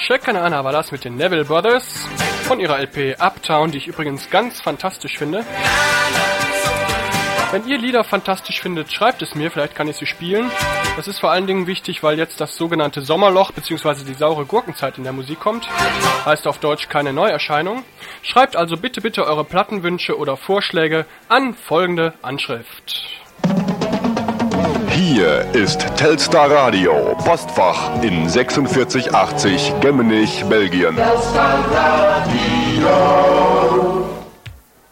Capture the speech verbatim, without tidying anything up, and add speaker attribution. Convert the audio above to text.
Speaker 1: Shakana war das mit den Neville Brothers von ihrer L P Uptown, die ich übrigens ganz fantastisch finde. Wenn ihr Lieder fantastisch findet, schreibt es mir, vielleicht kann ich sie spielen. Das ist vor allen Dingen wichtig, weil jetzt das sogenannte Sommerloch bzw. die saure Gurkenzeit in der Musik kommt. Heißt auf Deutsch keine Neuerscheinung. Schreibt also bitte, bitte eure Plattenwünsche oder Vorschläge an folgende Anschrift.
Speaker 2: Hier ist Telstar Radio, Postfach in sechsundvierzig achtzig, Gemmenich, Belgien. Telstar Radio.